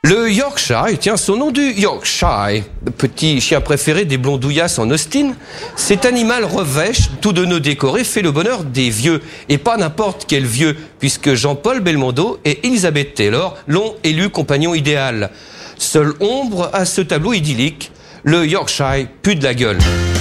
Le Yorkshire tient son nom du Yorkshire, petit chien préféré des blondouillasses en Austin. Cet animal revêche, tout de nœuds décorés, fait le bonheur des vieux. Et pas n'importe quel vieux, puisque Jean-Paul Belmondo et Elizabeth Taylor l'ont élu compagnon idéal. Seule ombre à ce tableau idyllique, le Yorkshire pue de la gueule.